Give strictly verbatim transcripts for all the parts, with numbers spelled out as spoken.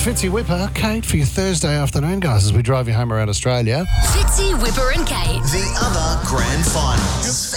Fitzy Whipper, Kate, for your Thursday afternoon, guys, as we drive you home around Australia. Fitzy, Whipper and Kate. The other grand finals.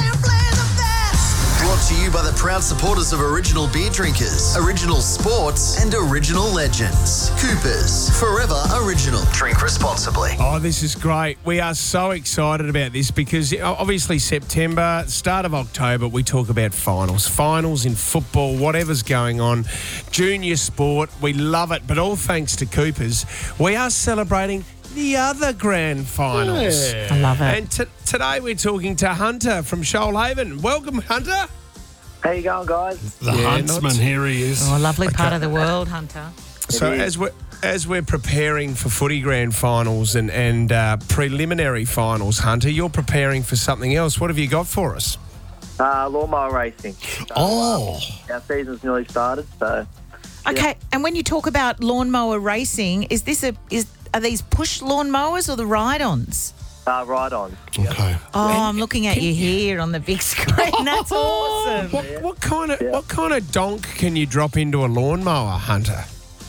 Brought to you by the proud supporters of Original Beer Drinkers, Original Sports and Original Legends. Coopers, forever original. Drink responsibly. Oh, this is great. We are so excited about this because obviously September, start of October, we talk about finals. Finals in football, whatever's going on. Junior sport, we love it. But all thanks to Coopers, we are celebrating the other grand finals. Yeah. I love it. And t- today we're talking to Hunter from Shoalhaven. Welcome, Hunter. How you going, guys? The Yeah, huntsman, not- here he is. Oh, a lovely part of the world, Hunter. So is. as we're as we're preparing for footy grand finals and and uh, preliminary finals, Hunter, you're preparing for something else. What have you got for us? Uh, lawnmower racing. So, Oh. Our season's nearly started, so Okay, and when you talk about lawnmower racing, is this a is are these push lawnmowers or the ride-ons? uh, right on. Okay. Oh, I'm looking at you here on the big screen. That's awesome. What what kind of what kind of donk can you drop into a lawnmower, Hunter?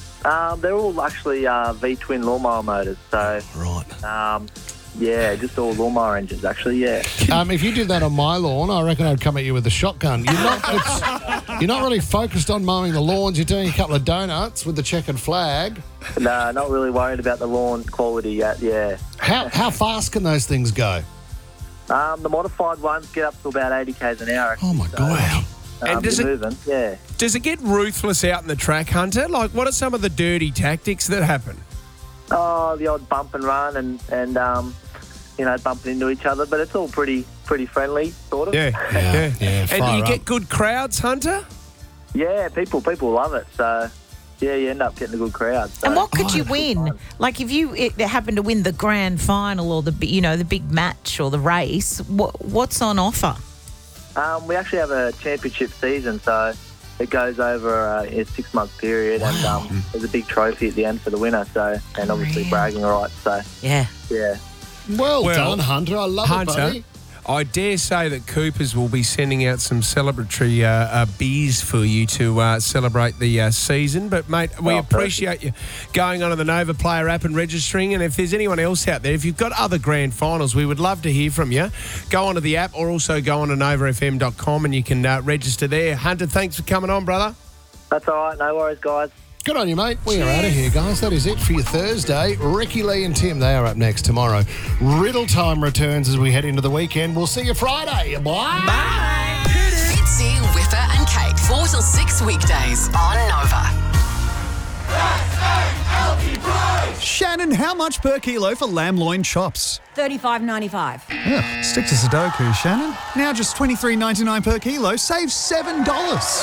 Um, they're all actually uh, V-twin lawnmower motors, so Right. um, yeah, just all lawnmower engines, actually, yeah. Um, if you did that on my lawn, I reckon I'd come at you with a shotgun. You're not, it's, you're not really focused on mowing the lawns. You're doing a couple of donuts with the checkered flag. No, not really worried about the lawn quality yet, yeah. How how fast can those things go? Um, the modified ones get up to about eighty kays an hour. Oh, my so, God. Um, And does you're it- moving, yeah. Does it get ruthless out in the track, Hunter? Like, what are some of the dirty tactics that happen? Oh, the odd bump and run and, and um, you know, bumping into each other, but it's all pretty pretty friendly, sort of. Yeah, Yeah, yeah, And fire you up. get good crowds, Hunter? Yeah, people people love it. So, yeah, you end up getting a good crowd. So. And what could Oh, you it's win? fun. Like if you it, happen to win the grand final or the bi- you know the big match or the race, what what's on offer? Um, we actually have a championship season, so it goes over uh, a six-month period, and um, there's a big trophy at the end for the winner. So, and obviously Unreal. bragging rights. So, Yeah. yeah. Well, Well, done, Hunter. I love Hunter, it, buddy. I dare say that Coopers will be sending out some celebratory uh, uh, beers for you to uh, celebrate the uh, season. But, mate, we Oh, appreciate you going onto the Nova Player app and registering. And if there's anyone else out there, if you've got other grand finals, we would love to hear from you. Go onto the app or also go on to nova f m dot com and you can uh, register there. Hunter, thanks for coming on, brother. That's all right. No worries, guys. Good on you, mate. We are out of here, guys. That is it for your Thursday. Ricky, Lee and Tim, they are up next tomorrow. Riddle time returns as we head into the weekend. We'll see you Friday. Bye. Bye. Fitzy, Whipper and Kate. four till six weekdays on Nova. Shannon, how much per kilo for lamb loin chops? thirty-five ninety-five. Yeah, stick to Sudoku, Shannon. Now just twenty-three ninety-nine per kilo, save seven dollars.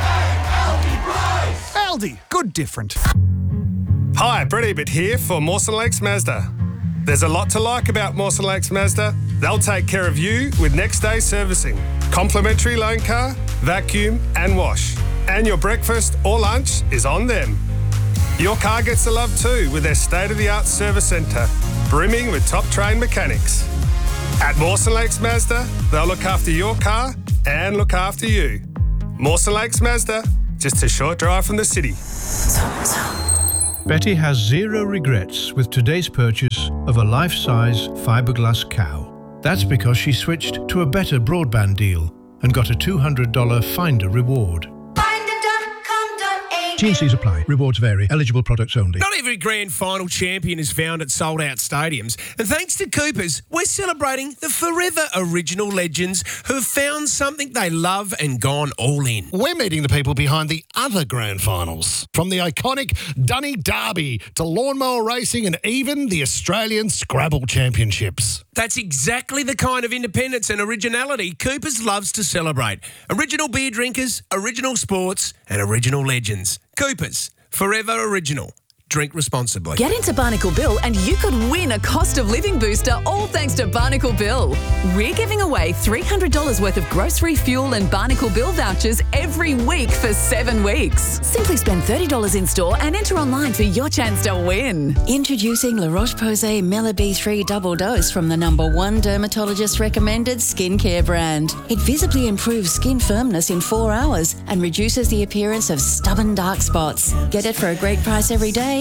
Aldi, good different. Hi, Brett Ebert here for Mawson Lakes Mazda. There's a lot to like about Mawson Lakes Mazda. They'll take care of you with next day servicing, complimentary loan car, vacuum and wash. And your breakfast or lunch is on them. Your car gets the love too with their state-of-the-art service centre, brimming with top-trained mechanics. At Mawson Lakes Mazda, they'll look after your car and look after you. Mawson Lakes Mazda, just a short drive from the city. Betty has zero regrets with today's purchase of a life-size fiberglass cow. That's because she switched to a better broadband deal and got a two hundred dollars Finder reward. T and C's apply. Rewards vary. Eligible products only. Not every grand final champion is found at sold-out stadiums. And thanks to Coopers, we're celebrating the forever original legends who have found something they love and gone all in. We're meeting the people behind the other grand finals. From the iconic Dunny Derby to lawnmower racing and even the Australian Scrabble Championships. That's exactly the kind of independence and originality Coopers loves to celebrate. Original beer drinkers, original sports, and original legends. Coopers, forever original. Drink responsibly. Get into Barnacle Bill and you could win a cost of living booster, all thanks to Barnacle Bill. We're giving away three hundred dollars worth of grocery fuel and Barnacle Bill vouchers every week for seven weeks. Simply spend thirty dollars in store and enter online for your chance to win. Introducing La Roche-Posay Mela B three Double Dose from the number one dermatologist recommended skincare brand. It visibly improves skin firmness in four hours and reduces the appearance of stubborn dark spots. Get it for a great price every day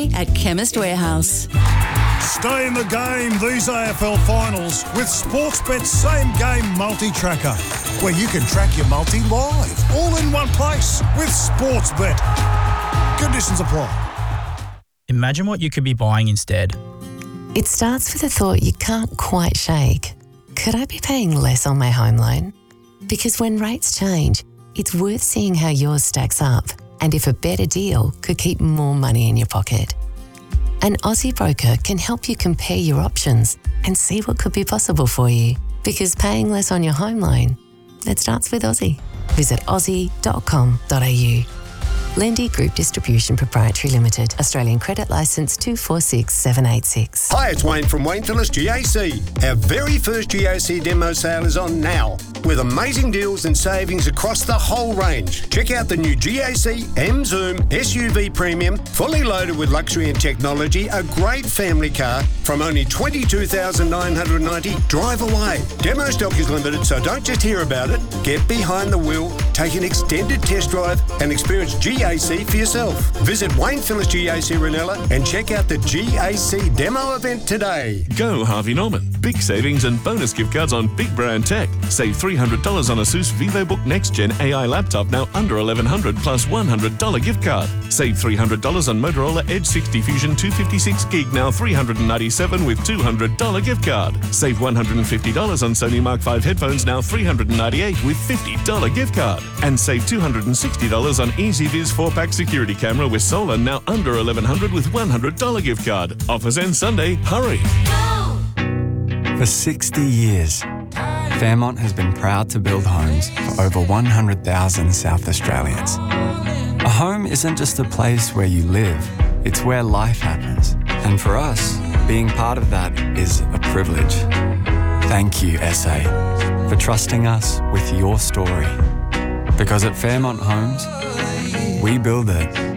today at Chemist Warehouse. Stay in the game these A F L finals with Sportsbet's Same Game Multi-Tracker, where you can track your multi live, all in one place with Sportsbet. Conditions apply. Imagine what you could be buying instead. It starts with a thought you can't quite shake. Could I be paying less on my home loan? Because when rates change, it's worth seeing how yours stacks up and if a better deal could keep more money in your pocket. An Aussie broker can help you compare your options and see what could be possible for you. Because paying less on your home loan, it starts with Aussie. Visit aussie dot com dot a u. Lendy Group Distribution Proprietary Limited. Australian Credit Licence two four six seven eight six. Hi, it's Wayne from Wayne Phillips G A C. Our very first G A C demo sale is on now, with amazing deals and savings across the whole range. Check out the new G A C M Zoom S U V Premium, fully loaded with luxury and technology, a great family car from only twenty-two thousand nine hundred ninety dollars. Drive away. Demo stock is limited, so don't just hear about it. Get behind the wheel, take an extended test drive and experience G A C for yourself. Visit Wayne Phillips G A C Ranella and check out the G A C demo event today. Go Harvey Norman. Big savings and bonus gift cards on big brand tech. Save three hundred dollars on Asus VivoBook Next Gen A I laptop, now under eleven hundred dollars plus one hundred dollars gift card. Save three hundred dollars on Motorola Edge sixty Fusion two fifty-six gig, now three hundred ninety-seven dollars with two hundred dollars gift card. Save one hundred fifty dollars on Sony Mark five headphones, now three hundred ninety-eight dollars with fifty dollars gift card. And save two hundred sixty dollars on EasyViz four pack security camera with solar, now under eleven hundred dollars with one hundred dollars gift card. Offers end Sunday. Hurry. For sixty years, Fairmont has been proud to build homes for over one hundred thousand South Australians. A home isn't just a place where you live, it's where life happens. And for us, being part of that is a privilege. Thank you, S A, for trusting us with your story. Because at Fairmont Homes, we build it